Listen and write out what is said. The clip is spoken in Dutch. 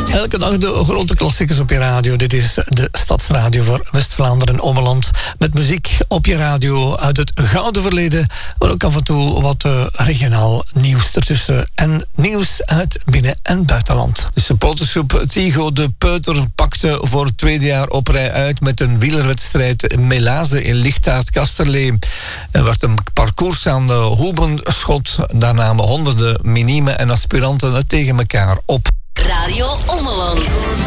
Elke dag de grote klassiekers op je radio. Dit is de Stadsradio voor West-Vlaanderen en Ommeland. Met muziek op je radio uit het gouden verleden. Maar ook af en toe wat regionaal nieuws ertussen. En nieuws uit binnen- en buitenland. De supportersgroep Tigo de Peuter pakte voor het tweede jaar op rij uit met een wielerwedstrijd Melaze in Lichtaert-Kasterlee. Er werd een parcours aan de Hoebenschot. Daar namen honderden minimen en aspiranten het tegen elkaar op. Radio Ommeland.